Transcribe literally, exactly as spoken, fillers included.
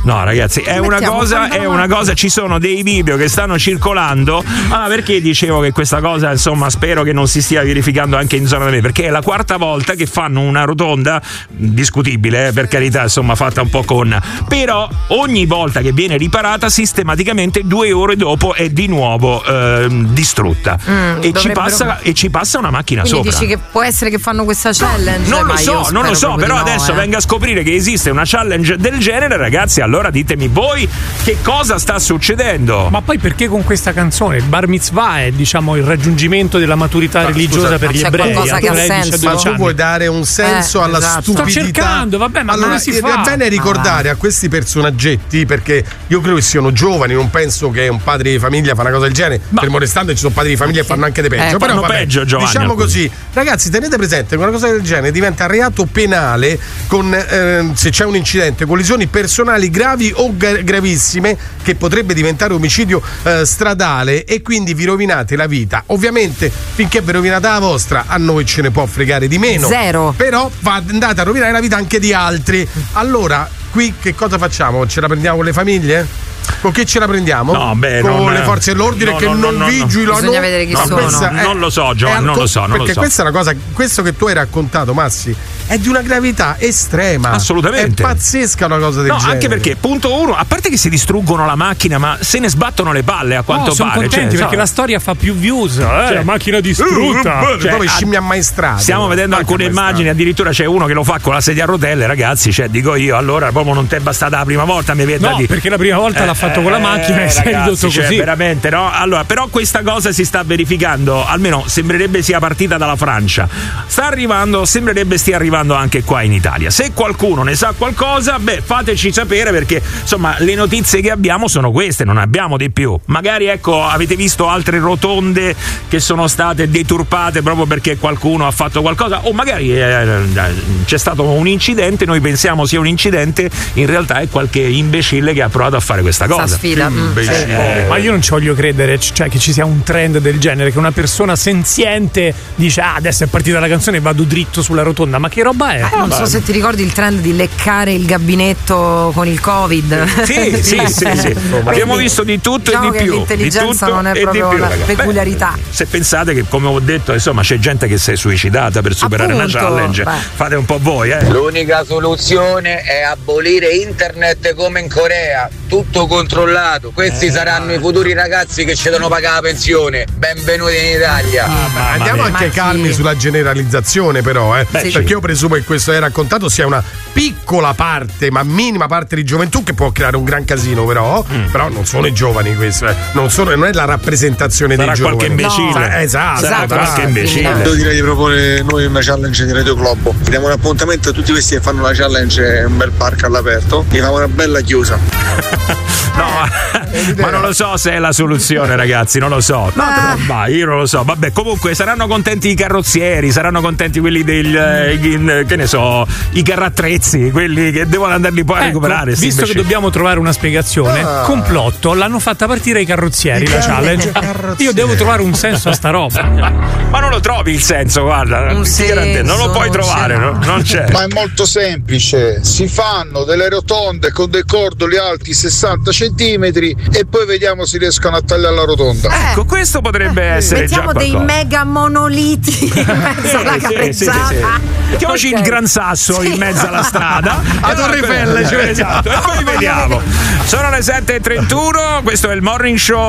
No, ragazzi, è una cosa, è una cosa, ci sono dei video che stanno circolando. Ah, perché dicevo che questa cosa, insomma, spero che non si stia verificando anche in zona da me, perché è la quarta volta che fanno una rotonda discutibile, eh, per carità, insomma, fatta un po' con, però ogni volta che viene riparata sistematicamente due ore dopo è di nuovo eh, distrutta mm, e ci passa e ci passa una macchina Quindi sopra. Dici che può essere che fanno questa challenge? Non lo so, non lo so, però no, adesso eh. venga a scoprire che esiste una challenge del genere, ragazzi, allora ditemi voi che cosa sta succedendo. Ma poi perché con questa canzone? Il bar mitzvah è, diciamo, il raggiungimento della maturità ma, religiosa scusa, per gli ebrei. Qualcosa che ha senso. Ma tu vuoi dare un senso eh, alla esatto. stupidità? Sto cercando, vabbè, ma allora, come si fa? È bene ricordare ah. a questi personaggetti, perché io credo che siano giovani, non penso che un padre di famiglia fa una cosa del genere. Ma, fermo restando, ci sono padri di famiglia che fanno anche di peggio. Eh, però vabbè, peggio, Giovanni, diciamo alcuni. così, ragazzi, tenete presente che una cosa del genere diventa reato penale con eh, se c'è un incidente, collisioni personali gravi o gra- gravissime, che potrebbe diventare omicidio eh, stradale, e quindi vi rovinate la vita. Ovviamente finché vi rovinate la vostra, a noi ce ne può fregare di meno. Zero. Però va, andate a rovinare la vita anche di altri. Allora, qui che cosa facciamo? Ce la prendiamo con le famiglie? Con chi ce la prendiamo? No, beh, con non, le forze dell'ordine no, che no, non no, vigilano. Bisogna vedere chi no, sono. questa è, non lo so, Giovanni, non lo so, non perché lo so. questa è una cosa, questo che tu hai raccontato, Massi, è di una gravità estrema. Assolutamente. È pazzesca una cosa del no, genere. anche perché, punto uno, a parte che si distruggono la macchina, ma se ne sbattono le palle, a quanto no, sono pare. contenti cioè, perché so. la storia fa più views. Eh, cioè, la macchina distrutta. Uh, uh, cioè, poi scimmie ammaestrate. Stiamo vedendo alcune immagini, addirittura c'è uno che lo fa con la sedia a rotelle, ragazzi, cioè dico io, allora proprio non ti è bastata la prima volta, mi viene no, da dire. perché la prima volta eh, l'ha fatto con la macchina eh, e si è ridotto cioè, così. Veramente, no? Allora, però questa cosa si sta verificando, almeno sembrerebbe sia partita dalla Francia. Sta arrivando, sembrerebbe stia arrivando anche qua in Italia. Se qualcuno ne sa qualcosa, beh, fateci sapere, perché insomma le notizie che abbiamo sono queste, non abbiamo di più. Magari, ecco, avete visto altre rotonde che sono state deturpate proprio perché qualcuno ha fatto qualcosa, o magari eh, c'è stato un incidente, noi pensiamo sia un incidente, in realtà è qualche imbecille che ha provato a fare questa cosa. Sta sfida. Mm, eh, ma io non ci voglio credere, cioè, che ci sia un trend del genere, che una persona senziente dice ah, adesso è partita la canzone e vado dritto sulla rotonda. Ma che roba è? Eh, non so se ti ricordi il trend di leccare il gabinetto con il Covid. Sì, sì, sì, sì. Abbiamo visto di tutto diciamo e di che più. L'intelligenza di tutto non è e proprio di più, una ragazzi. peculiarità. Beh, se pensate che, come ho detto, insomma, c'è gente che si è suicidata per superare Appunto, una challenge, beh. fate un po' voi, eh. L'unica soluzione è abolire internet come in Corea, tutto controllato. Questi eh, saranno i futuri ragazzi che ci devono pagare la pensione. Benvenuti in Italia. Ah, andiamo anche Ma calmi sì. sulla generalizzazione, però, eh. Beh, perché sì. io presumo che questo hai raccontato sia una piccola parte, ma minima parte di gioventù, che può creare un gran casino, però. Mm. Però non sono i giovani questi, eh. non, sono, non è la rappresentazione Sarà dei giovani. qualche imbecille. No. Esatto, Sarà esatto. qualche imbecille. Io direi di proporre noi una challenge di Radio Globo. Diamo un appuntamento a tutti questi che fanno la challenge in un bel parco all'aperto. Gli fa una bella chiusa. No, ma non lo so se è la soluzione, ragazzi, non lo so. No, Ah. ma io non lo so. Vabbè, comunque saranno contenti i carrozzieri, saranno contenti quelli del eh, che ne so, i carrattrezzi, quelli che devono andarli poi a Ecco, recuperare. visto invece... che dobbiamo trovare una spiegazione, Ah. complotto, l'hanno fatta partire i carrozzieri, I la car- challenge. carrozzieri. Io devo trovare un senso a sta roba. Ma non lo trovi il senso, guarda, Un ti senso, garantisco, non lo puoi non trovare, c'è. no? Non c'è. Ma è molto semplice, si fanno delle rotonde con dei cordoli alti sessanta centimetri e poi vediamo se riescono a tagliare la rotonda. Ecco, questo potrebbe essere Mettiamo già dei qualcosa. mega monoliti in mezzo alla Sì, sì, sì, sì, carreggiata. sì. Mettiamoci Ok. il Gran Sasso Sì. in mezzo alla strada. A Torre Eiffel, Esatto, e poi vediamo. Sono le sette e trentuno, questo è il Morning Show